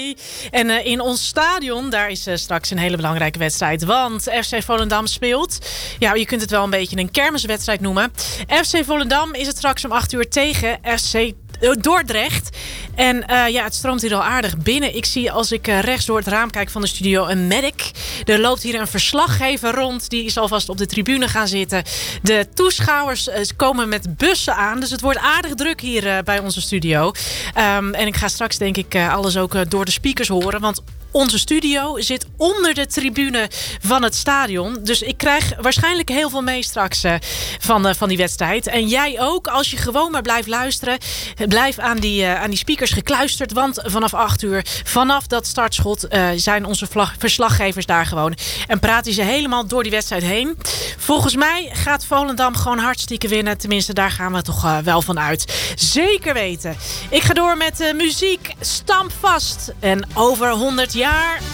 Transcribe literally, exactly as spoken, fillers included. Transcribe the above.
januari. En uh, in ons stadion, daar is uh, straks een hele belangrijke wedstrijd. Want F C Volendam speelt. Ja, je kunt het wel een beetje een kermiswedstrijd noemen. F C Volendam is het straks om acht uur tegen F C Dordrecht. En uh, ja, het stroomt hier al aardig binnen. Ik zie als ik uh, rechts door het raam kijk van de studio een medic. Er loopt hier een verslaggever rond. Die is alvast op de tribune gaan zitten. De toeschouwers uh, komen met bussen aan. Dus het wordt aardig druk hier uh, bij onze studio. Um, en ik ga straks denk ik uh, alles ook uh, door de speakers horen. Want onze studio zit onder de tribune van het stadion. Dus ik krijg waarschijnlijk heel veel mee straks uh, van, uh, van die wedstrijd. En jij ook, als je gewoon maar blijft luisteren. Blijf aan die, uh, aan die speakers gekluisterd. Want vanaf acht uur, vanaf dat startschot, uh, zijn onze vlag, verslaggevers daar gewoon. En praten ze helemaal door die wedstrijd heen. Volgens mij gaat Volendam gewoon hartstikke winnen. Tenminste, daar gaan we toch uh, wel van uit. Zeker weten. Ik ga door met uh, muziek. Stamp vast. En over honderd jaar